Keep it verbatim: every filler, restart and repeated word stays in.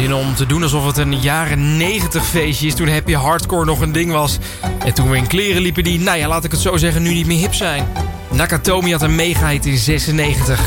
in om te doen alsof het een jaren negentig feestje is. Toen happy hardcore nog een ding was. En toen we in kleren liepen die, nou ja, laat ik het zo zeggen, nu niet meer hip zijn. Nakatomi had een mega-hit in zesennegentig.